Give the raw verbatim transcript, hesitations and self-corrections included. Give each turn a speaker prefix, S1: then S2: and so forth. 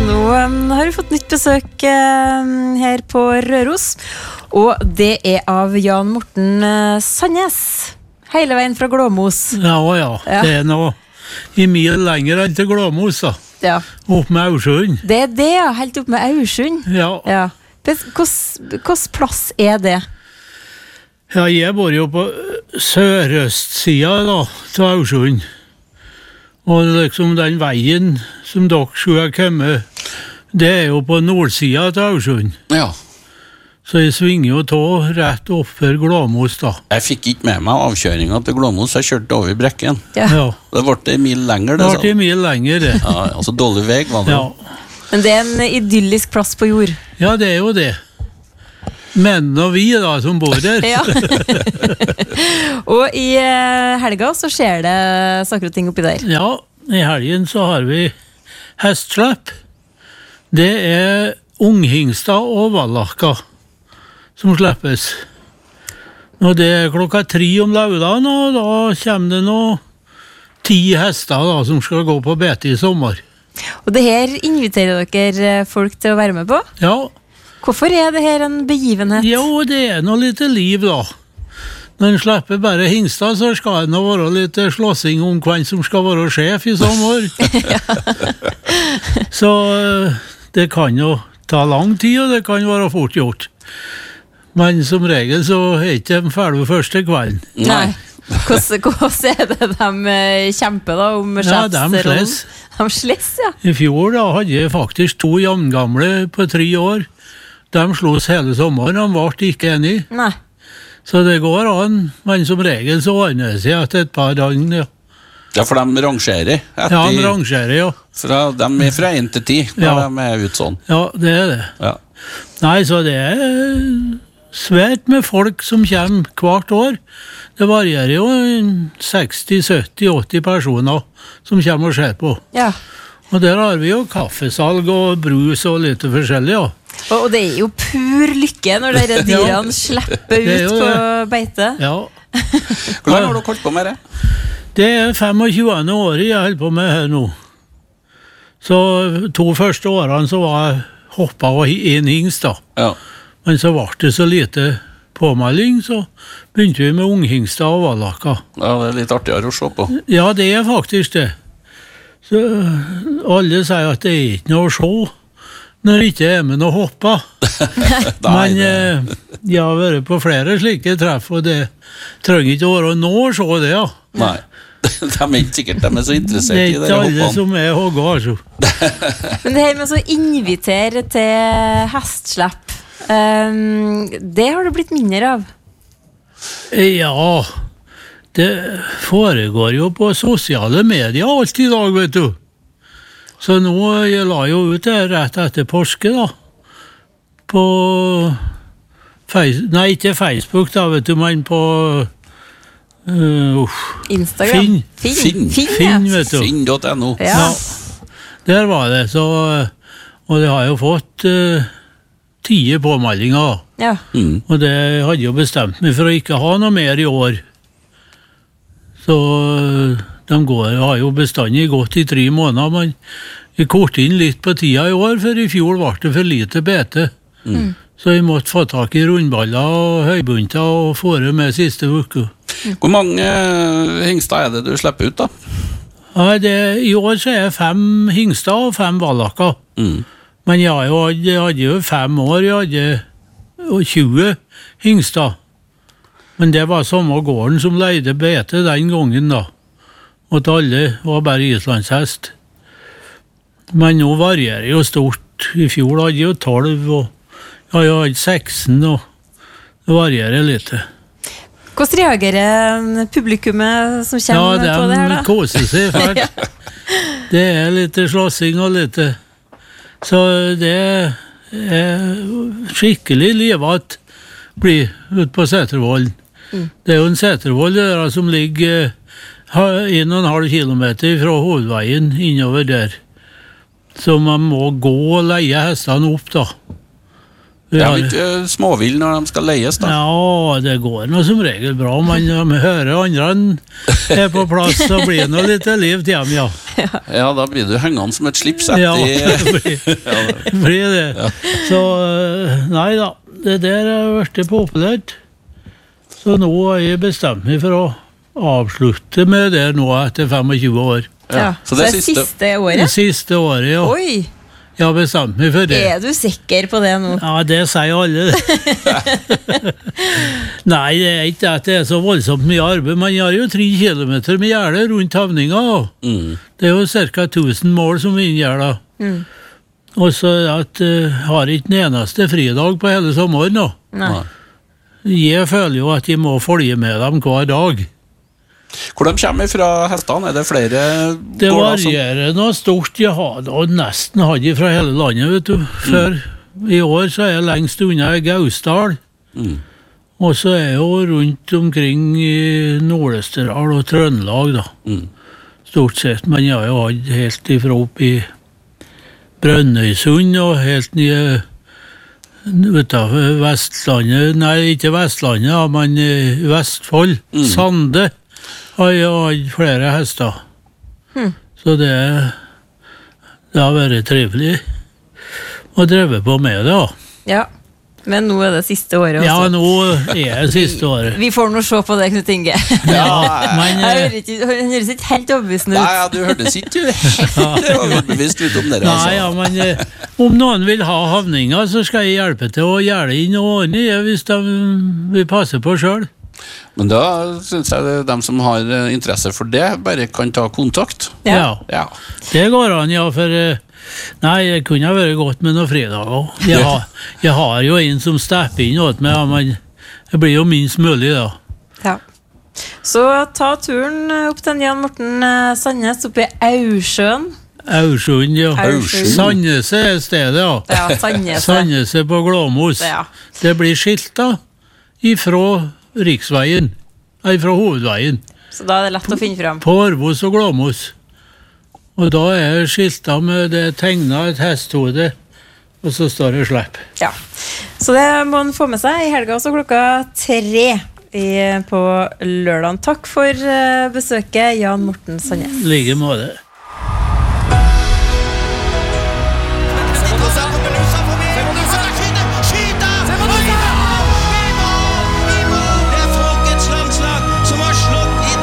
S1: Nå um, har vi fått nytt besøk um, her på Røros, og det er av Jan Morten uh, Sandnes, hele veien fra Glåmos.
S2: Ja, ja, ja. Det er noe i mil lenger enn til Glåmos da.
S1: Ja.
S2: Opp med Aursund.
S1: Det er det, ja, helt opp med Aursund.
S2: Ja.
S1: Ja. Hvordan plass er det?
S2: Ja, jeg bor jo på sørøstsiden da, til Aursund. Og liksom den veien som dere skulle ha kommet, det er jo på nordsiden til Aursund.
S3: Ja.
S2: Så jeg svinger jo tå rett opp for Glåmos da.
S3: Jeg fikk ikke med meg avkjøringen til Glåmos, jeg kjørte over i brekken.
S1: Ja.
S2: Ja.
S3: Det ble en mil lenger, det.
S2: Det ble en mil lenger, det.
S3: Ja, altså dårlig vei, var det.
S2: Ja.
S1: Men det er en idyllisk plass på jord.
S2: Ja, det er jo det. Menn og vi da, som bor der.
S1: Ja. Og i uh, helga så skjer det saker og ting oppi der.
S2: Ja, i helgen så har vi hestslepp. Det er unghingster og vallakka som slippes. Og det er klokka tre om lørdagen, og da kommer det noe ti hester da, som skal gå på bete i sommer.
S1: Og det her inviterer dere folk til å være med på?
S2: Ja.
S1: Hvorfor er det her en begivenhet?
S2: Jo, det er noe lite liv da. Når en slipper bare hingster, så skal det være litt slåssing om hvem som skal være sjef i sommer. Så det kan jo ta lang tid, og det kan være fort gjort. Men som regel så er ikke de ferdig første kvelden.
S1: Nei. Hvordan, hvordan er det de kjemper da om
S2: Ja, de
S1: sjefsrollen?
S2: slåss.
S1: De slåss, ja.
S2: I fjor da hadde jeg faktisk to jevngamle på tre år. De slåss hele sommeren, de ble ikke enige.
S1: Nei.
S2: Så det går an, men som regel så ordner det seg etter et par dagn, ja.
S3: Ja, for de rangerer. Etter,
S2: Ja, de rangerer, ja.
S3: fra, de er fra en til ti, når
S2: Ja.
S3: de er ut sånn.
S2: Ja, det er det.
S3: Ja.
S2: Nei, så det er svært med folk som kommer hvert år. Det varierer jo seksti, sytti, åtti personer som kommer og ser på.
S1: Ja.
S2: Og der har vi jo kaffesalg og brus og litt forskjellig, ja.
S1: Og, og det er jo pur lykke når dere dyrene
S2: Ja.
S1: slipper
S2: Det er
S1: ut
S2: jo
S1: på
S2: det.
S1: beite.
S2: Ja.
S3: Hvor lenge har du holdt på med det?
S2: Det er femogtjuende året jeg holder på med her nå. Så to første årene så var jeg hoppa i en hingst da.
S3: Ja.
S2: Men så ble det så lite påmelding, så begynte vi med unghingster og vallakka.
S3: Ja, det er litt artigere å se på.
S2: Ja, det er faktisk det. Så alle sier at det er ikke noe å se når det ikke er med noe hoppa. Men eh, jeg har vært på flere slike treff, og det trenger ikke å være noe å se det, ja.
S3: Nei. De er ikke sikkert de er så
S2: Det
S3: interessert
S2: er
S3: i
S2: ikke
S3: det
S2: alle
S3: hoppene.
S2: som er hogga, altså.
S1: Men det her med å invitere til hestslepp, um, det har det blitt mindre av.
S2: Ja, det foregår jo på sosiale medier alt i dag, vet du. Så nå, jeg la jo ut det rett etter påske da, på, face, nei ikke Facebook da, vet du, men på, uh, uff,
S1: Instagram.
S2: Finn.
S1: Finn,
S3: Finn.
S1: Finn,
S2: Finn,
S1: ja.
S2: vet du.
S3: Finn punktum no.
S1: Ja.
S2: Der var det, så, og det har jo fått uh, tie påmeldinger,
S1: Ja.
S3: Mm.
S2: og det hadde jo bestemt meg for å ikke ha noe mer i år. Så de går, har jo bestandig gått i tre måneder, men vi kortet inn litt på tida i år, for i fjor var det for lite bete.
S3: Mm.
S2: Så vi måtte få tak i rundballer og høybunter og få det med siste uke.
S3: Hvor mange eh, hingster er det du slipper ut da?
S2: Ja, det, I år så er jeg fem hingster og fem vallakker.
S3: Mm.
S2: Men jeg, har jo, jeg hadde jo fem år, jeg hadde og tjue hingster. Men det var samme gården som leide bete den gangen da. Og til alle var bare islandshest. Men nå varierer jo stort. I fjor hadde jeg jo tolv, og ja, jeg hadde seksten, og det varierer litt.
S1: Hvordan reagerer publikummet som kommer
S2: Ja,
S1: på det her da?
S2: de koser seg fælt. Det er litt slåssing og litt. Så det er skikkelig livat blir ute på Setervollen. Mm. Det er jo en Setervoll der som ligger en og en halv kilometer fra hovedveien innover der. Så man må gå og leie hestene opp da. Vi
S3: Det er
S2: har-
S3: litt uh, småvill når de skal leies, da.
S2: Ja, det går nå som regel bra, men når vi hører andre enn er på plass, så blir det noe litt liv til dem, ja.
S3: Ja, da blir du hengende som et slips
S2: Ja,
S3: etter
S2: det blir, blir det. Så øh, nei da, det der har vært populært. Så nå har jeg bestemt meg for å avslutte med det nå etter tjuefem år.
S1: Ja.
S3: Så
S1: Så
S3: det
S1: det er
S3: siste-
S1: siste
S2: Det
S1: året?
S2: siste året, ja.
S1: Oi,
S2: Jeg har bestemt meg for det.
S1: er du sikker på det nå?
S2: Ja, det sier alle. Nei, det er ikke at det er så voldsomt mye arbeid. Man har jo tre kilometer med gjerde rundt havninga.
S3: Mm.
S2: Det er jo ca. tusen mål som vi inngjerder.
S1: Mm.
S2: Og så at jeg uh, har ikke en eneste fridag på hele sommeren nå.
S1: Nei.
S2: Jeg føler jo at jeg må følge med dem hver dag.
S3: Hvor de kommer fra hestene? Er det flere
S2: Det
S3: gårder som-
S2: varierer noe stort. Jeg har da nesten hatt det fra hele landet, vet du. Før i år så er jeg lengst unna i Gausdal.
S3: Mm.
S2: Og så er jeg jo rundt omkring i Nord-Østerdal og Trøndelag, da.
S3: Mm.
S2: Stort sett. Men jeg har jo hatt helt ifra opp i Brønnøysund og helt ned utenfor Vestlandet. Nei, ikke Vestlandet, ja, men i Vestfold.
S3: Mm.
S2: Sande har jeg hatt flere hester.
S1: Mm.
S2: Så det, det har vært trivelig å dreve på med det, da.
S1: Ja, men nå er det siste året også.
S2: Ja, nå er det siste året.
S1: Vi får nå se på det, Knut Inge.
S2: Ja, men
S1: Jeg
S2: eh,
S1: hører ikke, han høres ikke helt overbevisende
S3: Nei,
S1: ut.
S3: ja, du hørtes ikke helt overbevist ut om dere, altså.
S2: Nei, ja, men eh, om noen vil ha havninger, så skal jeg hjelpe til å gjerde inn og ordne det, hvis de vil passe på selv.
S3: Men da synes jeg det, dem som har eh, interesse for det, bare kan ta kontakt.
S1: Ja.
S2: Ja,
S3: Ja.
S2: det går an, ja, for eh, nei, det kunne ha vært godt med noen fridager. Jeg, har- jeg har jo en som stepper inn åt meg, ja, men det blir jo minst mulig, da.
S1: Ja. Så ta turen opp til Jan Morten eh, Sandnes oppe i Aursjøen.
S2: Aursund, ja.
S1: Aursund.
S2: Sandneset er stedet, ja.
S1: Ja, Sandneset.
S2: Sandneset på Glåmos.
S1: Ja.
S2: Det blir skilta ifra riksveien, nei, fra hovedveien,
S1: Så da er det lett å finne fram.
S2: på Orvos og Glåmos. Og da er skilta med det tegna et hesthode, og så står det slepp.
S1: Ja. Så det må han få med seg i helga også klokka tre i, på lørdagen. Takk for eh, besøket, Jan Morten Sandnes.
S2: I like måte.